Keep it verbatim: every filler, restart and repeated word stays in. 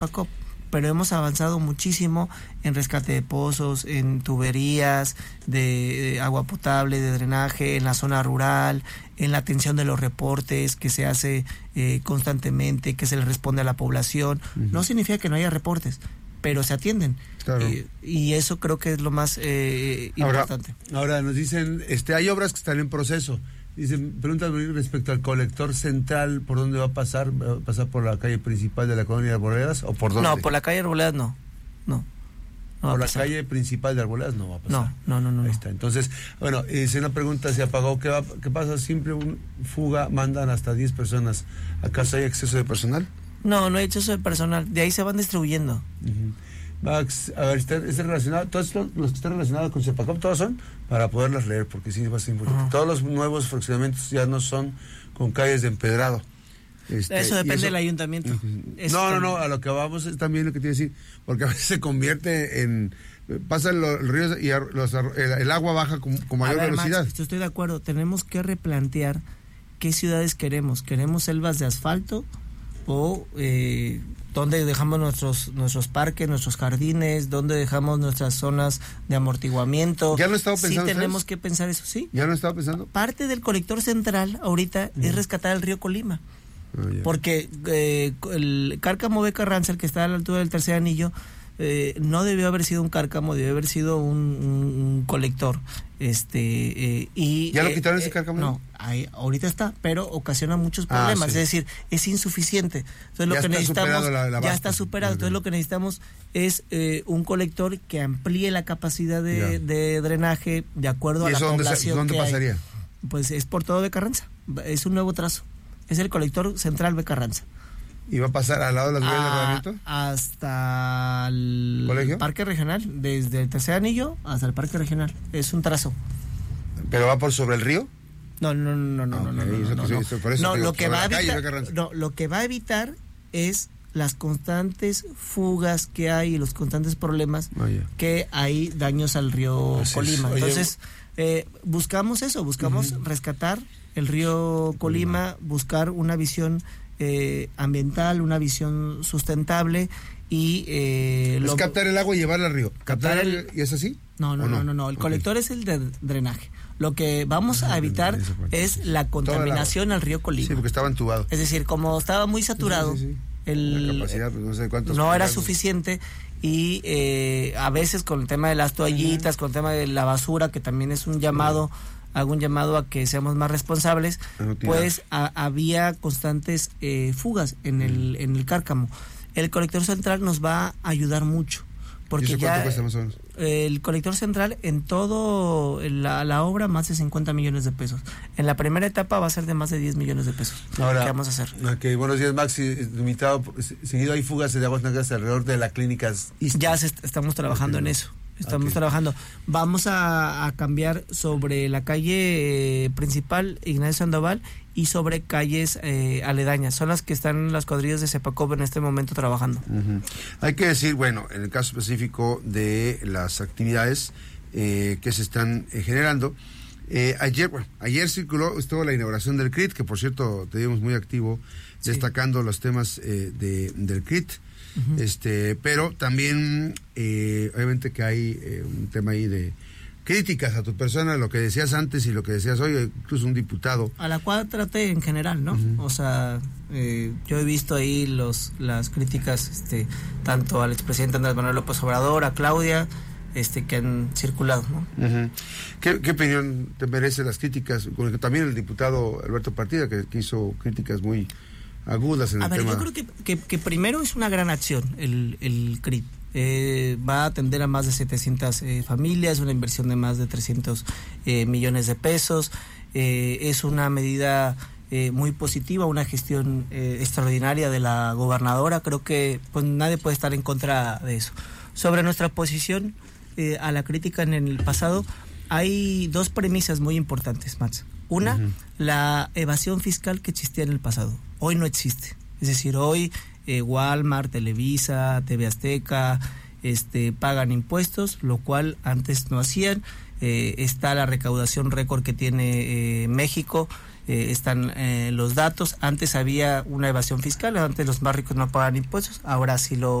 Paco, pero hemos avanzado muchísimo en rescate de pozos, en tuberías de, de agua potable, de drenaje, en la zona rural, en la atención de los reportes que se hace eh, constantemente, que se le responde a la población. Uh-huh. No significa que no haya reportes, pero se atienden. Claro. Eh, y eso creo que es lo más eh, importante. Ahora, ahora nos dicen, este, hay obras que están en proceso. Dicen, preguntan respecto al colector central, ¿por dónde va a pasar? ¿Va a pasar por la calle principal de la colonia Arboledas o por dónde? No, por la calle Arboledas no. No. No por la calle principal de Arboledas no va a pasar. No, no, no, no. Ahí está. Entonces, bueno, eh, si una pregunta se apagó, ¿qué, va, ¿qué pasa? Siempre un fuga, mandan hasta diez personas. ¿Acaso hay exceso de personal? No, no hay exceso de personal. De ahí se van distribuyendo. Uh-huh. Max, a ver, ¿está, está relacionado? ¿Todos los, los que están relacionados con Cepacop, todos son? Para poderlas leer, porque sí va a ser importante. Uh-huh. Todos los nuevos fraccionamientos ya no son con calles de empedrado. Este, eso depende eso, del ayuntamiento. Uh-huh. No, no, no, a lo que vamos es también lo que te iba a decir, porque a veces se convierte en... Pasan los ríos y los, el, el agua baja con, con mayor ver, velocidad. Max, estoy de acuerdo, tenemos que replantear qué ciudades queremos. ¿Queremos selvas de asfalto o... Eh, dónde dejamos nuestros nuestros parques, nuestros jardines, dónde dejamos nuestras zonas de amortiguamiento? ¿Ya lo he estado pensando? Sí, tenemos ¿sabes? que pensar eso, sí. ¿Ya lo he estado pensando? Parte del colector central ahorita uh-huh. es rescatar el río Colima. Oh, yeah. Porque eh, el cárcamo de Carranza, el que está a la altura del tercer anillo, eh, no debió haber sido un cárcamo, debió haber sido un, un, un colector. Este eh, y ¿Ya lo eh, quitaron eh, ese cárcamo? No, ahí, ahorita está, pero ocasiona muchos problemas, ah, sí. Es decir, es insuficiente. Entonces lo ya que necesitamos la, la ya está superado. Entonces lo que necesitamos es eh, un colector que amplíe la capacidad de, de drenaje de acuerdo a la población. ¿Y dónde que pasaría? Hay. Pues es por todo de Carranza. Es un nuevo trazo. Es el colector central de Carranza. ¿Y va a pasar al lado de las vías de rodamiento? Hasta el ¿Colegio? Parque Regional, desde el tercer anillo hasta el Parque Regional. Es un trazo. ¿Pero va por sobre el río? No, no, no, no, okay, no, no, no, no, no. Por eso no lo que va a evitar, no, lo que va a evitar es las constantes fugas que hay y los constantes problemas oh, yeah. que hay daños al río pues Colima. Es. Entonces, eh, buscamos eso, buscamos uh-huh. rescatar el río Colima, buscar una visión eh, ambiental, una visión sustentable y... Eh, ¿Es lo, captar el agua y llevarla al río? ¿Captar el, ¿Y es así? No, no, no, no, no, no. El okay. colector es el de drenaje. Lo que vamos a evitar es la contaminación al río Colima. Sí, porque estaba entubado. Es decir, como estaba muy saturado, sí, sí, sí. El, la capacidad, pues no sé cuántos no era suficiente y eh, a veces con el tema de las toallitas, uh-huh. con el tema de la basura, que también es un llamado, uh-huh. hago un llamado a que seamos más responsables, uh-huh. pues a, había constantes eh, fugas en el, en el cárcamo. El colector central nos va a ayudar mucho. Porque ¿Y eso ya cuánto cuesta más o menos? El colector central en todo en la, la obra más de cincuenta millones de pesos. En la primera etapa va a ser de más de diez millones de pesos. Ahora, ¿qué vamos a hacer? Okay, buenos días, Maxi. Invitado, seguido hay fugas de aguas negras alrededor de la clínica East. Ya se, estamos trabajando okay. en eso. Estamos okay. trabajando. Vamos a, a cambiar sobre la calle eh, principal Ignacio Sandoval y sobre calles eh, aledañas. Son las que están las cuadrillas de Cepacop en este momento trabajando. Uh-huh. Hay que decir, bueno, en el caso específico de las actividades eh, que se están eh, generando, eh, ayer, bueno, ayer circuló, estuvo la inauguración del C R I T, que por cierto te vimos muy activo, sí. destacando los temas eh, de, del C R I T. Uh-huh. Este, pero también eh, obviamente que hay eh, un tema ahí de críticas a tu persona, lo que decías antes y lo que decías hoy, incluso un diputado. A la cual traté en general, ¿no? Uh-huh. O sea, eh, yo he visto ahí los las críticas, este, tanto al expresidente Andrés Manuel López Obrador, a Claudia, este, que han circulado, ¿no? Uh-huh. ¿Qué, ¿Qué opinión te merecen las críticas? Con el que también el diputado Alberto Partida, que, que hizo críticas muy agudas en a el ver, tema. Yo creo que, que, que primero es una gran acción el, el C R I T. Eh, va a atender a más de setecientas eh, familias, una inversión de más de trescientos eh, millones de pesos. Eh, es una medida eh, muy positiva, una gestión eh, extraordinaria de la gobernadora. Creo que pues nadie puede estar en contra de eso. Sobre nuestra posición eh, a la crítica en el pasado, hay dos premisas muy importantes, Max. Una, uh-huh. la evasión fiscal que existía en el pasado. Hoy no existe. Es decir, hoy eh, Walmart, Televisa, T V Azteca, este, pagan impuestos, lo cual antes no hacían. Eh, está la recaudación récord que tiene eh, México. eh, están eh, los datos. Antes había una evasión fiscal, antes los más ricos no pagaban impuestos, ahora sí lo